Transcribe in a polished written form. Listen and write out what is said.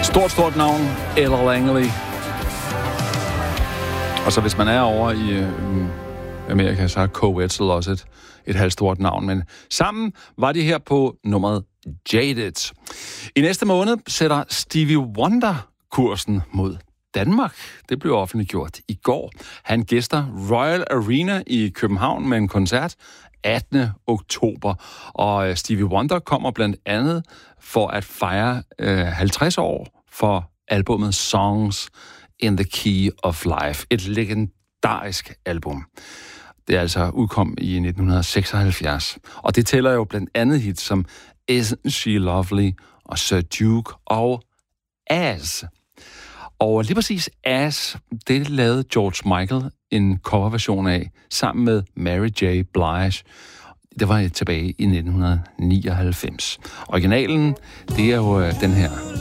Stort navn, Ella Langley. Og så hvis man er over i Amerika, så er Coe Wetzel også et halvstort navn. Men sammen var de her på nummeret Jaded. I næste måned sætter Stevie Wonder kursen mod Danmark. Det blev offentliggjort i går. Han gæster Royal Arena i København med en koncert 18. oktober. Og Stevie Wonder kommer blandt andet for at fejre 50 år for albummet Songs in the Key of Life. Et legendarisk album. Det er altså udkom i 1976. Og det tæller jo blandt andet hits som Isn't She Lovely og Sir Duke og As. Og lige præcis As, det lavede George Michael en coverversion af, sammen med Mary J. Blige. Det var tilbage i 1999. Originalen, det er jo den her.